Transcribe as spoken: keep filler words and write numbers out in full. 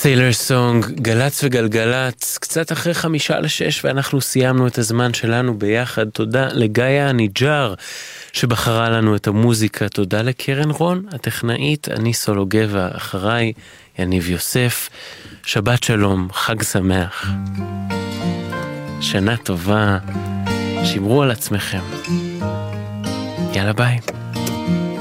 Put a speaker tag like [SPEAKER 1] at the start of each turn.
[SPEAKER 1] סיילר סונג, גלץ וגלגלץ, קצת אחרי חמישה לשש, ואנחנו סיימנו את הזמן שלנו ביחד. תודה לגאיה ניג'ר שבחרה לנו את המוזיקה, תודה לקרן רון הטכנאית, אני סולו גבע, אחריי יניב יוסף. שבת שלום, חג שמח, שנה טובה, שמרו על עצמכם, יאללה ביי.